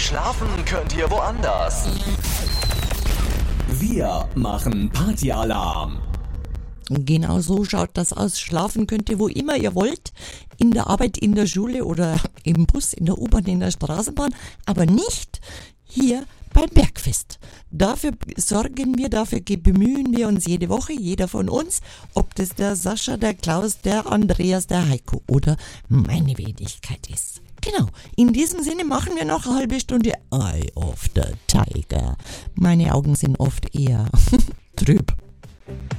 Schlafen könnt ihr woanders. Wir machen Partyalarm. Genau so schaut das aus. Schlafen könnt ihr wo immer ihr wollt. In der Arbeit, in der Schule oder im Bus, in der U-Bahn, in der Straßenbahn. Aber nicht hier beim Bergfest. Dafür sorgen wir, dafür bemühen wir uns jede Woche, jeder von uns. Ob das der Sascha, der Klaus, der Andreas, der Heiko oder meine Wenigkeit ist. Genau, in diesem Sinne machen wir noch eine halbe Stunde Eye of the Tiger. Meine Augen sind oft eher trüb.